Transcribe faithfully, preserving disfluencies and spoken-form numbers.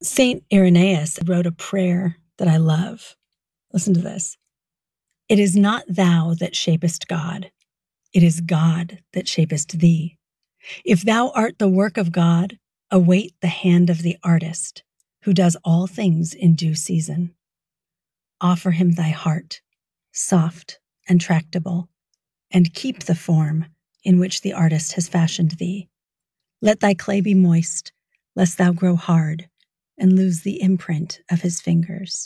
Saint Irenaeus wrote a prayer that I love. Listen to this. It is not thou that shapest God. It is God that shapest thee. If thou art the work of God, await the hand of the artist, who does all things in due season. Offer him thy heart, soft and tractable, and keep the form in which the artist has fashioned thee. Let thy clay be moist, lest thou grow hard and lose the imprint of his fingers.